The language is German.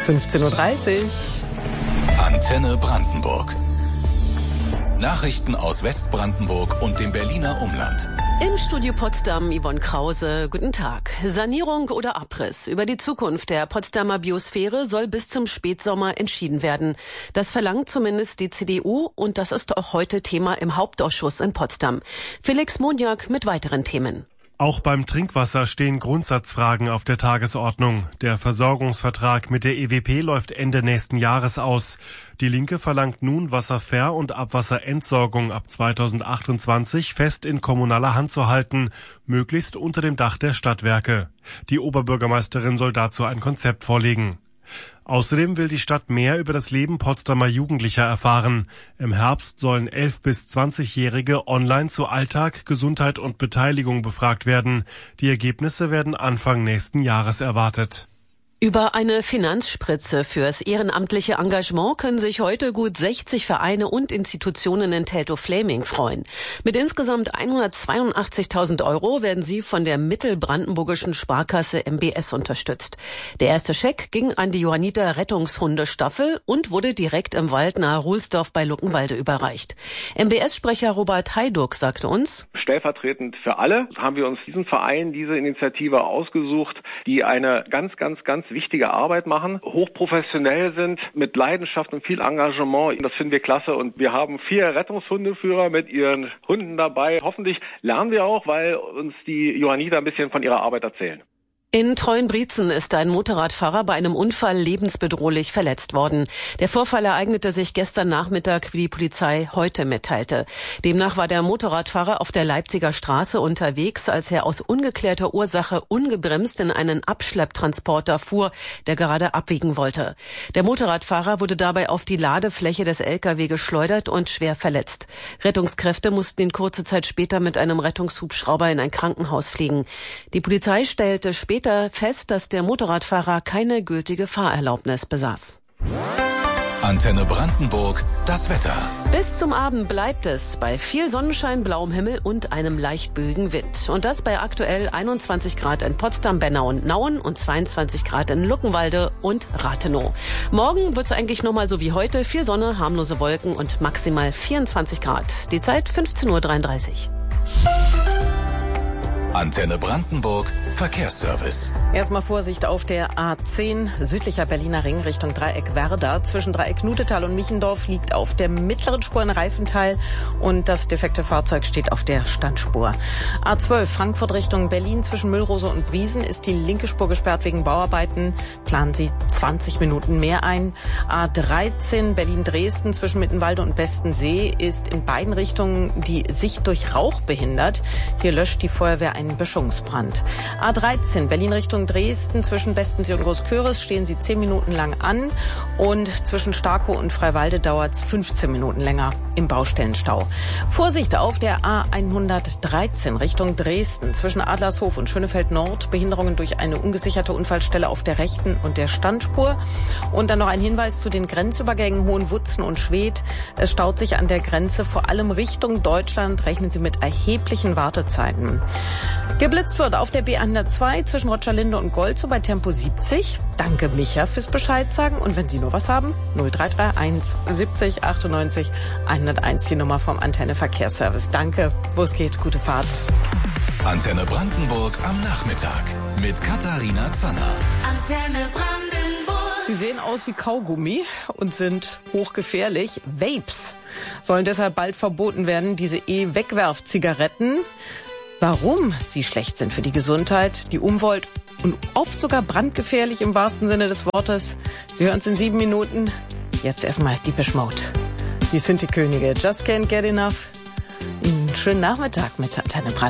15:30 Uhr. Antenne Brandenburg. Nachrichten aus Westbrandenburg und dem Berliner Umland. Im Studio Potsdam Yvonne Krause. Guten Tag. Sanierung oder Abriss? Über die Zukunft der Potsdamer Biosphäre soll bis zum Spätsommer entschieden werden. Das verlangt zumindest die CDU und das ist auch heute Thema im Hauptausschuss in Potsdam. Felix Moniak mit weiteren Themen. Auch beim Trinkwasser stehen Grundsatzfragen auf der Tagesordnung. Der Versorgungsvertrag mit der EWP läuft Ende nächsten Jahres aus. Die Linke verlangt nun, Wasserver- und Abwasserentsorgung ab 2028 fest in kommunaler Hand zu halten, möglichst unter dem Dach der Stadtwerke. Die Oberbürgermeisterin soll dazu ein Konzept vorlegen. Außerdem will die Stadt mehr über das Leben Potsdamer Jugendlicher erfahren. Im Herbst sollen 11- bis 20-Jährige online zu Alltag, Gesundheit und Beteiligung befragt werden. Die Ergebnisse werden Anfang nächsten Jahres erwartet. Über eine Finanzspritze fürs ehrenamtliche Engagement können sich heute gut 60 Vereine und Institutionen in Teltow-Fläming freuen. Mit insgesamt 182.000 € werden sie von der mittelbrandenburgischen Sparkasse MBS unterstützt. Der erste Scheck ging an die Johanniter Rettungshundestaffel und wurde direkt im Wald nahe Ruhlsdorf bei Luckenwalde überreicht. MBS-Sprecher Robert Heiduck sagte uns: Stellvertretend für alle haben wir uns diesen Verein, diese Initiative ausgesucht, die eine ganz wichtige Arbeit machen, hochprofessionell sind, mit Leidenschaft und viel Engagement. Das finden wir klasse und wir haben 4 Rettungshundeführer mit ihren Hunden dabei. Hoffentlich lernen wir auch, weil uns die Johanniter ein bisschen von ihrer Arbeit erzählen. In Treuenbrietzen ist ein Motorradfahrer bei einem Unfall lebensbedrohlich verletzt worden. Der Vorfall ereignete sich gestern Nachmittag, wie die Polizei heute mitteilte. Demnach war der Motorradfahrer auf der Leipziger Straße unterwegs, als er aus ungeklärter Ursache ungebremst in einen Abschlepptransporter fuhr, der gerade abbiegen wollte. Der Motorradfahrer wurde dabei auf die Ladefläche des LKW geschleudert und schwer verletzt. Rettungskräfte mussten ihn kurze Zeit später mit einem Rettungshubschrauber in ein Krankenhaus fliegen. Die Polizei stellte später fest, dass der Motorradfahrer keine gültige Fahrerlaubnis besaß. Antenne Brandenburg, das Wetter. Bis zum Abend bleibt es bei viel Sonnenschein, blauem Himmel und einem leicht böigen Wind. Und das bei aktuell 21 Grad in Potsdam, Bennau und Nauen und 22 Grad in Luckenwalde und Rathenow. Morgen wird es eigentlich nochmal so wie heute. Viel Sonne, harmlose Wolken und maximal 24 Grad. Die Zeit 15:33 Uhr. Antenne Brandenburg, Verkehrsservice. Erstmal Vorsicht auf der A10, südlicher Berliner Ring Richtung Dreieck Werder. Zwischen Dreieck Nudetal und Michendorf liegt auf der mittleren Spur ein Reifenteil und das defekte Fahrzeug steht auf der Standspur. A12 Frankfurt Richtung Berlin zwischen Müllrose und Briesen ist die linke Spur gesperrt wegen Bauarbeiten. Planen Sie 20 Minuten mehr ein. A13 Berlin-Dresden zwischen Mittenwalde und Bestensee ist in beiden Richtungen die Sicht durch Rauch behindert. Hier löscht die Feuerwehr einen Böschungsbrand. A13 Berlin Richtung Dresden zwischen Bestensee und Großköris stehen Sie 10 Minuten lang an und zwischen Starkow und Freiwalde dauert es 15 Minuten länger im Baustellenstau. Vorsicht auf der A113 Richtung Dresden zwischen Adlershof und Schönefeld Nord, Behinderungen durch eine ungesicherte Unfallstelle auf der rechten und der Standspur. Und dann noch ein Hinweis zu den Grenzübergängen Hohenwutzen und Schwedt. Es staut sich an der Grenze vor allem Richtung Deutschland, rechnen Sie mit erheblichen Wartezeiten. Geblitzt wird auf der B102 zwischen Rotschalinde und Golzow bei Tempo 70. Danke Micha fürs Bescheid sagen. Und wenn Sie nur was haben, 0331 70 98 101 die Nummer vom Antenne Verkehrsservice. Danke, wo es geht, gute Fahrt. Antenne Brandenburg am Nachmittag mit Katharina Zanner. Antenne Brandenburg. Sie sehen aus wie Kaugummi und sind hochgefährlich. Vapes sollen deshalb bald verboten werden, diese E-Wegwerfzigaretten. Warum sie schlecht sind für die Gesundheit, die Umwelt und oft sogar brandgefährlich im wahrsten Sinne des Wortes. Sie hören es in 7 Minuten. Jetzt erstmal Depeche Mode. Die sind die Könige. Just can't get enough. Einen schönen Nachmittag mit Antenne Brandenburg.